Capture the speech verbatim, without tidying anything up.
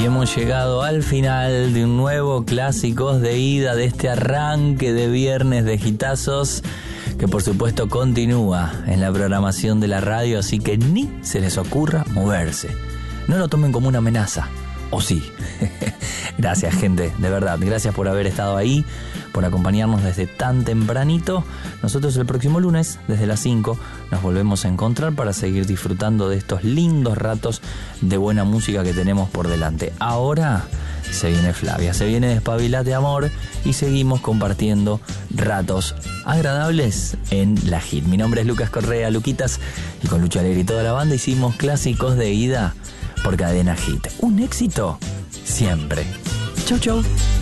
Y hemos llegado al final de un nuevo Clásicos de Ida, de este arranque de viernes de hitazos, que por supuesto continúa en la programación de la radio, así que ni se les ocurra moverse. No lo tomen como una amenaza, ¿o sí? Gracias, gente, de verdad, gracias por haber estado ahí, por acompañarnos desde tan tempranito. Nosotros el próximo lunes, desde las cinco, nos volvemos a encontrar para seguir disfrutando de estos lindos ratos de buena música que tenemos por delante. Ahora se viene Flavia, se viene Despabilate Amor y seguimos compartiendo ratos agradables en la hit. Mi nombre es Lucas Correa, Luquitas, y con Lucha Alegre y toda la banda hicimos Clásicos de Ida por Cadena Hit. Un éxito siempre. Chau, chau.